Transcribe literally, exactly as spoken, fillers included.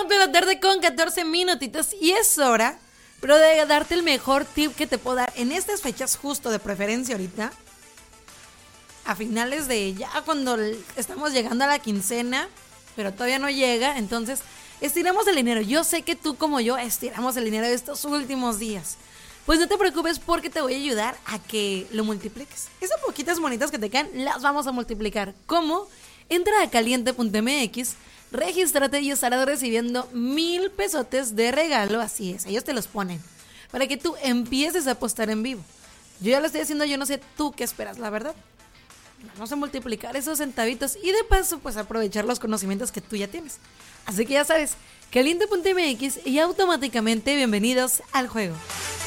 Vamos de la tarde con catorce minutitos y es hora, pero de darte el mejor tip que te puedo dar en estas fechas, justo de preferencia ahorita, a finales de ya cuando estamos llegando a la quincena, pero todavía no llega, entonces estiramos el dinero. Yo sé que tú como yo estiramos el dinero de estos últimos días. Pues no te preocupes porque te voy a ayudar a que lo multipliques. Esas poquitas monitas que te caen las vamos a multiplicar. ¿Cómo? Entra a caliente punto m x, regístrate y estarás recibiendo mil pesotes de regalo. Así es, ellos te los ponen para que tú empieces a apostar en vivo. Yo ya lo estoy haciendo, yo no sé tú qué esperas, la verdad. Vamos a multiplicar esos centavitos y de paso pues aprovechar los conocimientos que tú ya tienes. Así que ya sabes, caliente punto m x y automáticamente bienvenidos al juego.